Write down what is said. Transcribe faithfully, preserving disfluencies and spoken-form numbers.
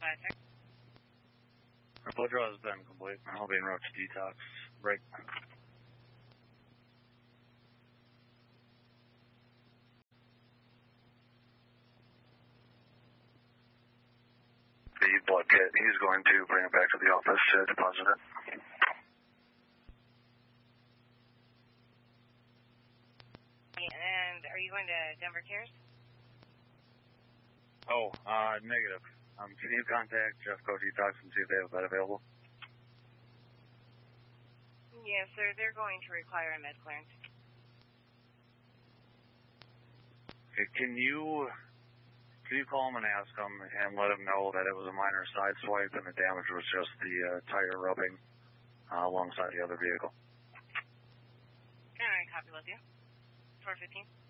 five six. Our blood draw has been complete. I'll be en route to detox. Break. The blood kit, he's going to bring it back to the office to deposit it. And are you going to Denver Cares? Oh, uh, negative. Um, can you contact Jeff Co Detox and see if they have that available? Yes, sir. They're going to require a med clearance. Okay, can you... Can you call him and ask him and let him know that it was a minor side swipe and the damage was just the uh, tire rubbing uh, alongside the other vehicle? All right, copy with you. four fifteen.